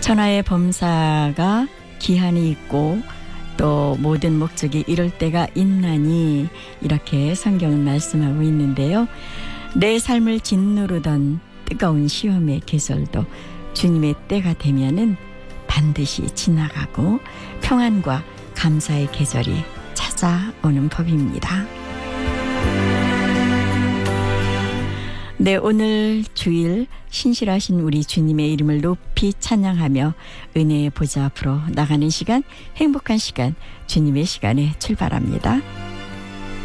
천하의 범사가 기한이 있고 또 모든 목적이 이룰 때가 있나니 이렇게 성경은 말씀하고 있는데요. 내 삶을 짓누르던 뜨거운 시험의 계절도 주님의 때가 되면은 반드시 지나가고 평안과 감사의 계절이 찾아오는 법입니다. 네, 오늘 주일 신실하신 우리 주님의 이름을 높이 찬양하며 은혜의 보좌 앞으로 나가는 시간, 행복한 시간, 주님의 시간에 출발합니다.